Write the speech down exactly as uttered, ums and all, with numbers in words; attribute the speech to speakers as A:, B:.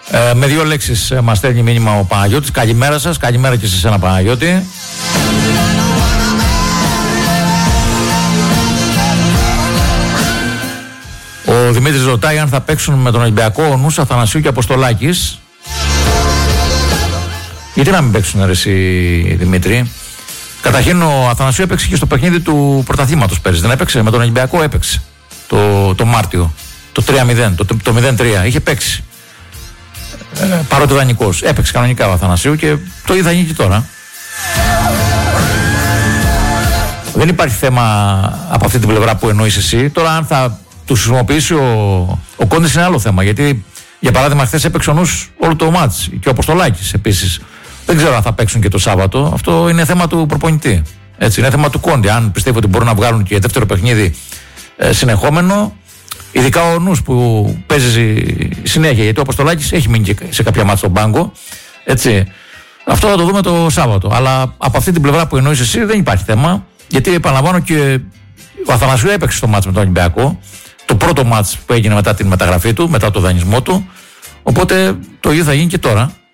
A: Ε, με δύο λέξεις ε, μας στέλνει μήνυμα ο Παναγιώτης. Καλημέρα σας, καλημέρα και σε εσένα Παναγιώτη. Ο Δημήτρης ρωτάει αν θα παίξουν με τον Ολυμπιακό ο Νους, Αθανασίου και Αποστολάκης. Γιατί να μην παίξουν ρε εσύ Δημήτρη? Καταρχήν ο Αθανασίου έπαιξε και στο παιχνίδι του πρωταθλήματος πέρυσι. Δεν έπαιξε? Με τον Ολυμπιακό έπαιξε το, το Μάρτιο, το τρία μηδέν, το, το μηδέν τρία. Είχε παίξει. Ε, παρότι δανεικός. Έπαιξε κανονικά ο Αθανασίου και το ίδιο θα γίνει και τώρα. Δεν υπάρχει θέμα από αυτή την πλευρά που εννοείς εσύ. Τώρα αν θα του χρησιμοποιήσει ο, ο Κόντης είναι άλλο θέμα. Γιατί για παράδειγμα χθες έπαιξε ο Νους όλο το μάτς και ο Αποστολάκης επίσης. Δεν ξέρω αν θα παίξουν και το Σάββατο. Αυτό είναι θέμα του προπονητή. Έτσι, είναι θέμα του Κόντι. Αν πιστεύω ότι μπορούν να βγάλουν και δεύτερο παιχνίδι ε, συνεχόμενο, ειδικά ο Νους που παίζει συνέχεια, γιατί ο Αποστολάκης έχει μείνει και σε κάποια μάτς στον πάγκο. Έτσι. Αυτό θα το δούμε το Σάββατο. Αλλά από αυτή την πλευρά που εννοείς εσύ δεν υπάρχει θέμα. Γιατί επαναλαμβάνω και ο Αθανασίου έπαιξε στο μάτς με τον Ολυμπιακό. Το πρώτο μάτς που έγινε μετά την μεταγραφή του, μετά το δανεισμό του. Οπότε το ίδιο θα γίνει και τώρα.